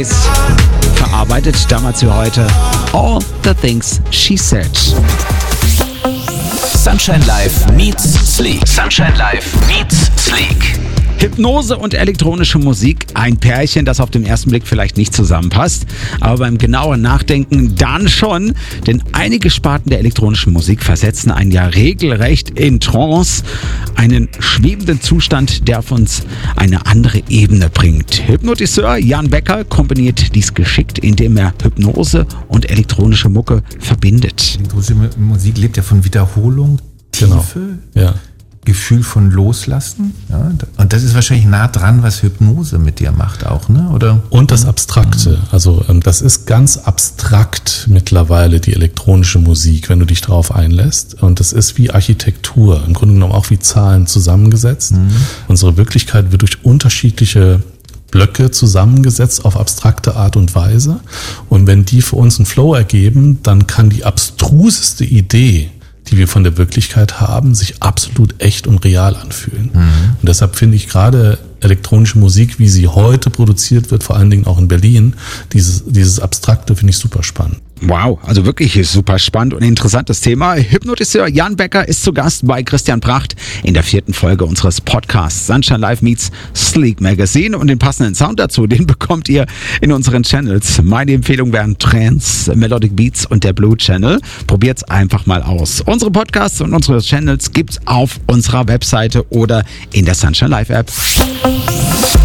Verarbeitet damals wie heute All the Things She Said. Sunshine Live meets Sleek. Sunshine Live meets Sleek. Hypnose und elektronische Musik, ein Pärchen, das auf den ersten Blick vielleicht nicht zusammenpasst, aber beim genaueren Nachdenken dann schon, denn einige Sparten der elektronischen Musik versetzen einen ja regelrecht in Trance, einen schwebenden Zustand, der auf uns eine andere Ebene bringt. Hypnotiseur Jan Becker kombiniert dies geschickt, indem er Hypnose und elektronische Mucke verbindet. Elektronische Musik lebt ja von Wiederholung, Tiefe, Ja. Gefühl von Loslassen. Ja? Und das ist wahrscheinlich nah dran, was Hypnose mit dir macht auch, ne? Oder? Und das Abstrakte. Also das ist ganz abstrakt mittlerweile, die elektronische Musik, wenn du dich darauf einlässt. Und das ist wie Architektur, im Grunde genommen auch wie Zahlen zusammengesetzt. Unsere Wirklichkeit wird durch unterschiedliche Blöcke zusammengesetzt auf abstrakte Art und Weise. Und wenn die für uns einen Flow ergeben, dann kann die abstruseste Idee, die wir von der Wirklichkeit haben, sich absolut echt und real anfühlen. Und deshalb finde ich gerade elektronische Musik, wie sie heute produziert wird, vor allen Dingen auch in Berlin, dieses Abstrakte finde ich super spannend. Wow, also wirklich super spannend und interessantes Thema. Hypnotiseur Jan Becker ist zu Gast bei Christian Pracht in der 4. Folge unseres Podcasts Sunshine Live meets Sleek Magazine und den passenden Sound dazu, den bekommt ihr in unseren Channels. Meine Empfehlung wären Trance, Melodic Beats und der Blue Channel. Probiert's einfach mal aus. Unsere Podcasts und unsere Channels gibt's auf unserer Webseite oder in der Sunshine Live App.